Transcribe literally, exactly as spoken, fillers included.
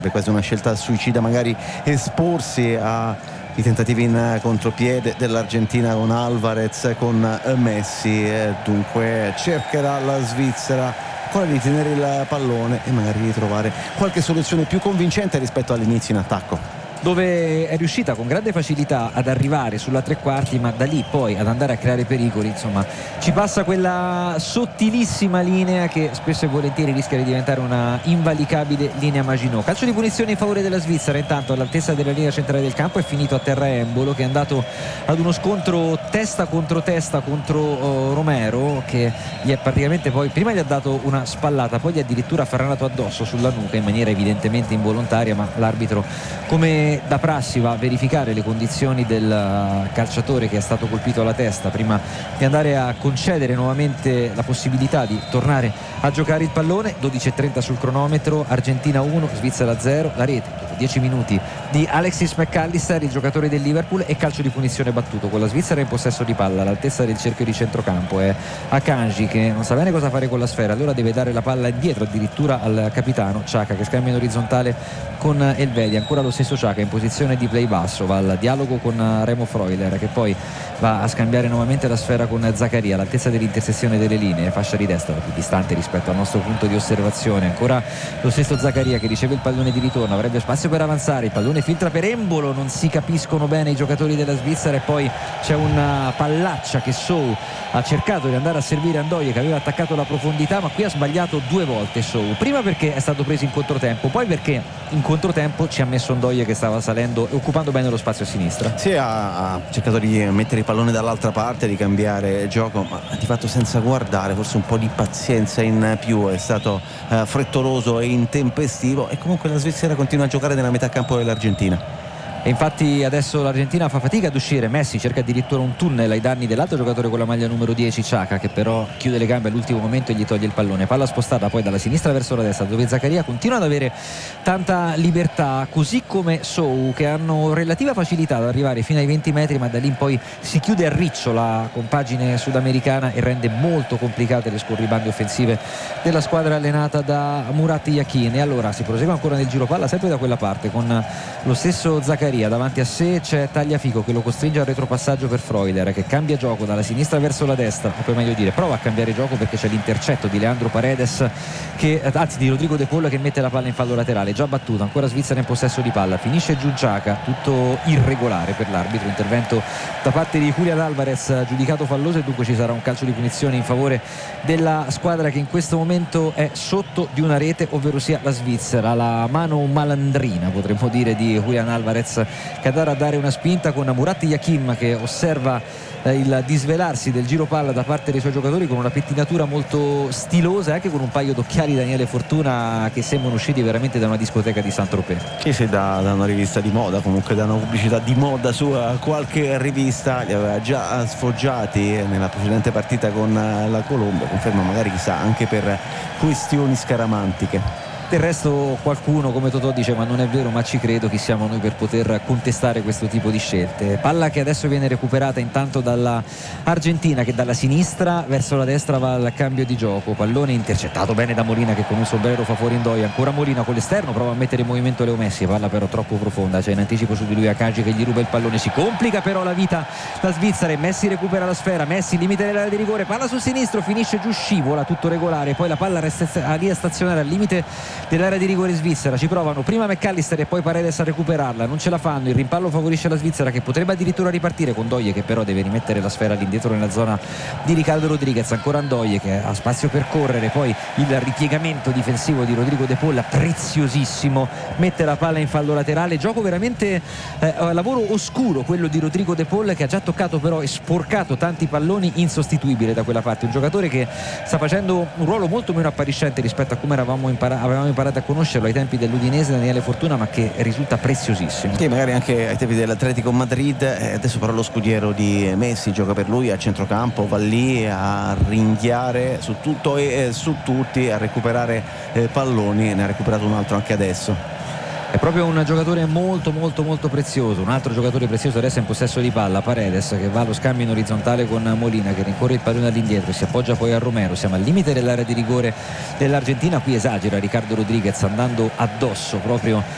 quasi una scelta suicida, magari esporsi a i tentativi in contropiede dell'Argentina con Alvarez, con Messi. E dunque cercherà la Svizzera ancora di tenere il pallone e magari di trovare qualche soluzione più convincente rispetto all'inizio in attacco, dove è riuscita con grande facilità ad arrivare sulla tre quarti, ma da lì poi ad andare a creare pericoli. Insomma, ci passa quella sottilissima linea che spesso e volentieri rischia di diventare una invalicabile linea Maginot. Calcio di punizione in favore della Svizzera, intanto all'altezza della linea centrale del campo. È finito a terra Embolo, che è andato ad uno scontro testa contro testa contro uh, Romero, che gli è praticamente poi prima gli ha dato una spallata, poi gli ha addirittura ferrato addosso sulla nuca in maniera evidentemente involontaria, ma l'arbitro, come da prassi, va a verificare le condizioni del calciatore che è stato colpito alla testa prima di andare a concedere nuovamente la possibilità di tornare a giocare il pallone. Dodici e trenta sul cronometro, Argentina uno, Svizzera zero. La rete dopo dieci minuti di Alexis McAllister, il giocatore del Liverpool, e calcio di punizione battuto con la Svizzera in possesso di palla all'altezza del cerchio di centrocampo. È Akanji che non sa bene cosa fare con la sfera, allora deve dare la palla indietro addirittura al capitano Xhaka, che scambia in orizzontale con Elvedi. Ancora lo stesso Xhaka in posizione di play basso, va al dialogo con Remo Freuler, che poi va a scambiare nuovamente la sfera con Zaccaria all'altezza dell'intersezione delle linee, fascia di destra più distante rispetto al nostro punto di osservazione. Ancora lo stesso Zaccaria che riceve il pallone di ritorno, avrebbe spazio per avanzare, il pallone filtra per Embolo, non si capiscono bene i giocatori della Svizzera, e poi c'è una pallaccia che Sou ha cercato di andare a servire Andoie, che aveva attaccato la profondità, ma qui ha sbagliato due volte Sou, prima perché è stato preso in controtempo, poi perché in controtempo ci ha messo Andoie che stava salendo e occupando bene lo spazio a sinistra. Sì, ha, ha cercato di mettere il pallone dall'altra parte, di cambiare gioco, ma di fatto senza guardare, forse un po' di pazienza in più, è stato eh, frettoloso e intempestivo, e comunque la Svizzera continua a giocare nella metà campo dell'Argentina. E infatti adesso l'Argentina fa fatica ad uscire. Messi cerca addirittura un tunnel ai danni dell'altro giocatore con la maglia numero dieci, Xhaka, che però chiude le gambe all'ultimo momento e gli toglie il pallone. Palla spostata poi dalla sinistra verso la destra, dove Zaccaria continua ad avere tanta libertà, così come Sou, che hanno relativa facilità ad arrivare fino ai venti metri, ma da lì in poi si chiude a riccio la compagine sudamericana e rende molto complicate le scorribande offensive della squadra allenata da Murat Yakin. E allora si prosegue ancora nel giro palla, sempre da quella parte, con lo stesso Zaccaria. Davanti a sé c'è Tagliafico che lo costringe al retropassaggio per Freuler, che cambia gioco dalla sinistra verso la destra, o poi meglio dire prova a cambiare gioco, perché c'è l'intercetto di Leandro Paredes che, anzi di Rodrigo De Paul, che mette la palla in fallo laterale, già battuta. Ancora Svizzera in possesso di palla, finisce giù Xhaka, tutto irregolare per l'arbitro, intervento da parte di Julián Álvarez giudicato falloso, e dunque ci sarà un calcio di punizione in favore della squadra che in questo momento è sotto di una rete, ovvero sia la Svizzera. La mano malandrina, potremmo dire, di Julián Álvarez, che andrà a dare una spinta con Murat Yakin, che osserva eh, il disvelarsi del giro palla da parte dei suoi giocatori con una pettinatura molto stilosa, e anche con un paio d'occhiali Daniele Fortuna che sembrano usciti veramente da una discoteca di Saint-Tropez. Sì, sì, da, da una rivista di moda, comunque da una pubblicità di moda su qualche rivista. Li aveva già sfoggiati nella precedente partita con la Colombia, conferma magari chissà anche per questioni scaramantiche. Del resto qualcuno come Totò dice ma non è vero, ma ci credo, chi siamo noi per poter contestare questo tipo di scelte. Palla che adesso viene recuperata intanto dalla Argentina, che dalla sinistra verso la destra va al cambio di gioco, pallone intercettato bene da Molina, che con un sombrero fa fuori Ndoye. Ancora Molina con l'esterno, prova a mettere in movimento Leo Messi, palla però troppo profonda, c'è in anticipo su di lui Akanji che gli ruba il pallone, si complica però la vita la Svizzera, e Messi recupera la sfera. Messi limite dell'area di rigore, palla sul sinistro, finisce giù, scivola, tutto regolare, poi la palla resta lì a stazionare al limite dell'area di rigore svizzera. Ci provano prima McAllister e poi Paredes a recuperarla, non ce la fanno, il rimpallo favorisce la Svizzera, che potrebbe addirittura ripartire con Ndoye, che però deve rimettere la sfera all'indietro nella zona di Ricardo Rodriguez. Ancora Ndoye che ha spazio per correre, poi il ripiegamento difensivo di Rodrigo De Paul preziosissimo, mette la palla in fallo laterale. Gioco veramente eh, lavoro oscuro quello di Rodrigo De Paul, che ha già toccato però e sporcato tanti palloni, insostituibile da quella parte, un giocatore che sta facendo un ruolo molto meno appariscente rispetto a come eravamo impara- avevamo imparato a conoscerlo ai tempi dell'Udinese, Daniele Fortuna, ma che risulta preziosissimo. Sì, magari anche ai tempi dell'Atletico Madrid. Eh, adesso però lo scudiero di Messi gioca per lui a centrocampo, va lì a ringhiare su tutto e eh, su tutti, a recuperare eh, palloni, ne ha recuperato un altro anche adesso. È proprio un giocatore molto molto molto prezioso. Un altro giocatore prezioso adesso è in possesso di palla, Paredes, che va allo scambio in orizzontale con Molina, che rincorre il pallone all'indietro, si appoggia poi a Romero. Siamo al limite dell'area di rigore dell'Argentina, qui esagera Ricardo Rodriguez andando addosso proprio